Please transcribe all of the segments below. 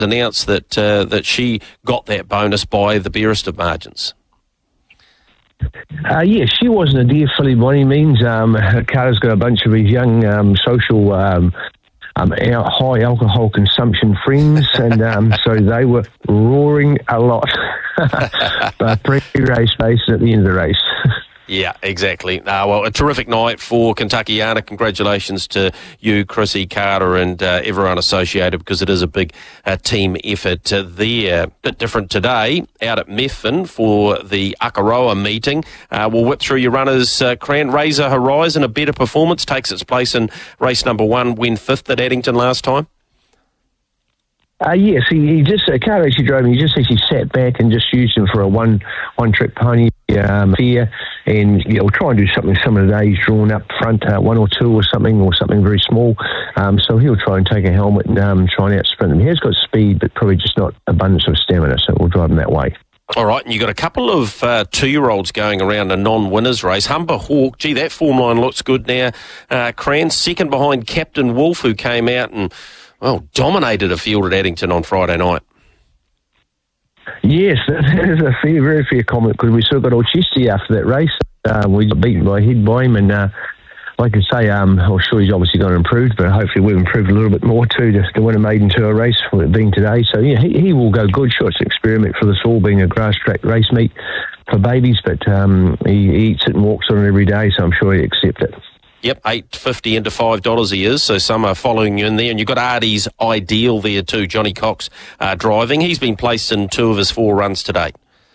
announced that she got that bonus by the barest of margins. Yeah, she wasn't a dear filly by any means. Carter's got a bunch of his young social high alcohol consumption friends, and so they were roaring a lot. But pre-race basis at the end of the race. Yeah, exactly. Well, a terrific night for Kentuckiana. Congratulations to you, Chrissy, Carter, and everyone associated, because it is a big team effort there. A bit different today out at Methven for the Akaroa meeting. We'll whip through your runners. Cran Razor Horizon, a better performance, takes its place in race number 1, win 5th at Addington last time. Yes, he just Carter actually drove him. He just actually sat back and just used him for a one-trick pony fear, and we'll try and do something similar today. He's drawn up front 1 or 2 or something very small. So he'll try and take a helmet and try and outsprint him. He has got speed, but probably just not abundance of stamina. So we'll drive him that way. All right, and you've got a couple of 2-year-olds going around a non-winners race. Humber Hawk, gee, that form line looks good now. Cran second behind Captain Wolf, who came out and dominated a field at Addington on Friday night. Yes, that is a very fair comment, because we still got all chesty after that race. We got beaten by him, and like I say, I'm sure he's obviously going to improve, but hopefully we've improved a little bit more too to win a maiden tour race, with it being today. So yeah, he will go good. Sure, it's an experiment for us all, being a grass track race meet for babies, but he eats it and walks on it every day, so I'm sure he'll accept it. Yep, $8.50 into $5 he is, so some are following you in there. And you've got Artie's Ideal there too, Johnny Cox driving. He's been placed in 2 of his 4 runs today.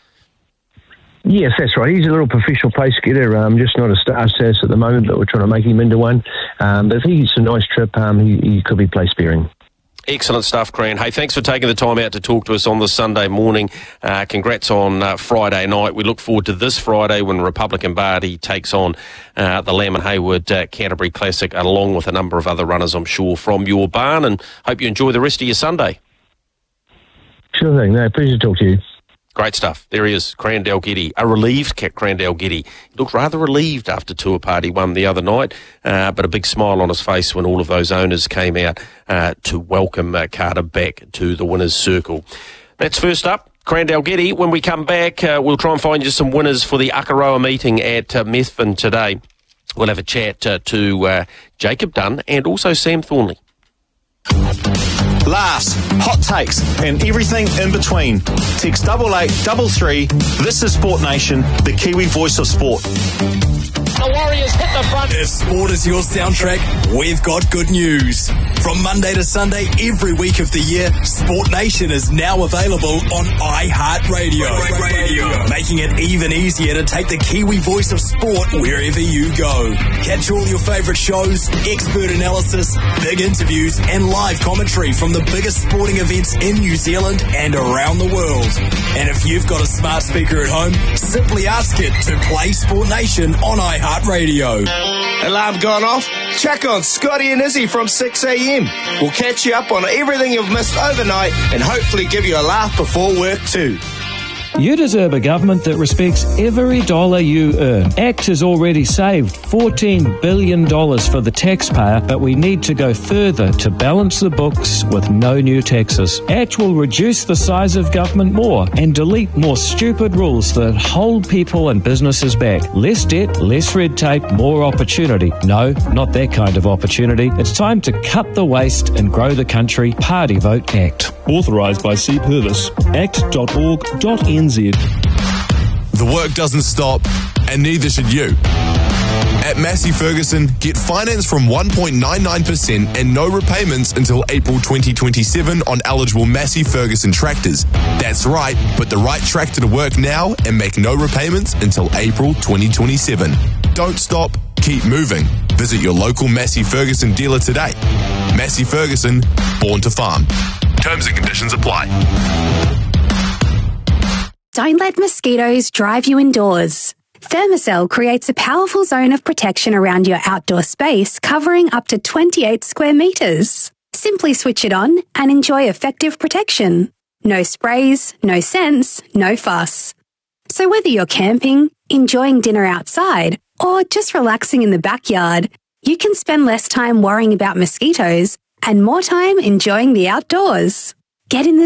Yes, that's right. He's a little professional place getter, just not a star status at the moment, but we're trying to make him into one. But if he gets a nice trip, he could be place bearing. Excellent stuff, Cran. Hey, thanks for taking the time out to talk to us on this Sunday morning. Congrats on Friday night. We look forward to this Friday when Republican Party takes on the Lamb and Hayward Canterbury Classic, along with a number of other runners, I'm sure, from your barn, and hope you enjoy the rest of your Sunday. Sure thing. No, pleasure to talk to you. Great stuff. There he is, Cran Dalgety, a relieved Cran Dalgety. He looked rather relieved after Tour Party won the other night, but a big smile on his face when all of those owners came out to welcome Carter back to the winner's circle. That's first up, Cran Dalgety. When we come back, we'll try and find you some winners for the Akaroa meeting at Methven today. We'll have a chat to Jacob Dunn and also Sam Thornley. Laughs, hot takes, and everything in between. Text 8833. This is Sport Nation, the Kiwi voice of sport. The Warriors hit the front. If sport is your soundtrack, we've got good news. From Monday to Sunday, every week of the year, Sport Nation is now available on iHeartRadio. Making it even easier to take the Kiwi voice of sport wherever you go. Catch all your favourite shows, expert analysis, big interviews, and live commentary from the biggest sporting events in New Zealand and around the world. And if you've got a smart speaker at home, simply ask it to play Sport Nation on iHeartRadio. Alarm gone off? Check on Scotty and Izzy from 6 a.m. We'll catch you up on everything you've missed overnight and hopefully give you a laugh before work too. You deserve a government that respects every dollar you earn. ACT has already saved $14 billion for the taxpayer, but we need to go further to balance the books with no new taxes. ACT will reduce the size of government more and delete more stupid rules that hold people and businesses back. Less debt, less red tape, more opportunity. No, not that kind of opportunity. It's time to cut the waste and grow the country. Party vote ACT. Authorised by C. Purvis. act.org.nz. The work doesn't stop, and neither should you. At Massey Ferguson, get finance from 1.99% and no repayments until April 2027 on eligible Massey Ferguson tractors. That's right, put the right tractor to work now and make no repayments until April 2027. Don't stop, keep moving. Visit your local Massey Ferguson dealer today. Massey Ferguson, born to farm. Terms and conditions apply. Don't let mosquitoes drive you indoors. Thermacell creates a powerful zone of protection around your outdoor space, covering up to 28 square metres. Simply switch it on and enjoy effective protection. No sprays, no scents, no fuss. So whether you're camping, enjoying dinner outside, or just relaxing in the backyard, you can spend less time worrying about mosquitoes and more time enjoying the outdoors. Get in the